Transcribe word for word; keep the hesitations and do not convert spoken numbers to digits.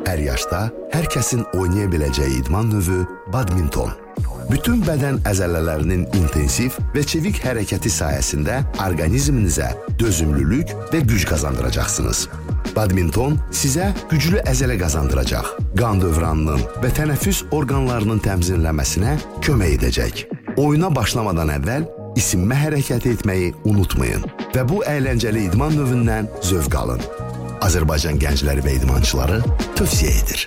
Hər yaşda, hər kəsin oynaya biləcəyi idman növü badminton. Bütün bədən əzələlərinin intensiv və çevik hərəkəti sayəsində orqanizminizə dözümlülük və güc qazandıracaqsınız. Badminton sizə güclü əzələ qazandıracaq, qan dövranının və tənəffüs orqanlarının təmizlənməsinə kömək edəcək. Oyuna başlamadan əvvəl isinmə hərəkəti etməyi unutmayın və bu əyləncəli idman növündən zövq alın. Azərbaycan gəncləri və idmançıları tövsiyə edir.